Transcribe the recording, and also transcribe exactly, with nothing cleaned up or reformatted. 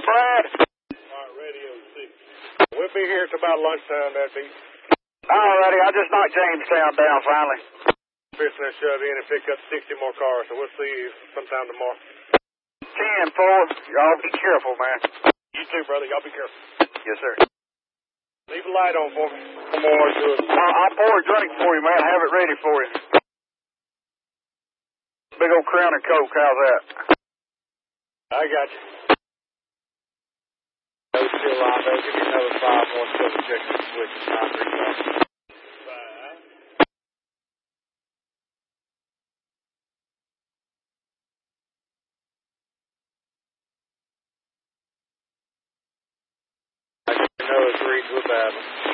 Brad. All right, radio six. We'll be here till about lunchtime, that be. Alrighty, I just knocked Jamestown down finally. Fixing to shove in and pick up sixty more cars, so we'll see you sometime tomorrow. ten four. Y'all be careful, man. You too, brother. Y'all be careful. Yes, sir. Leave a light on for me. Come on, do it. I'll, I'll pour a drink for you, man. Have it ready for you. Big old Crown and Coke. How's that? I got you. No, still on. They'll give me another five more seven check the switch. Nine three five. Another three to a battle.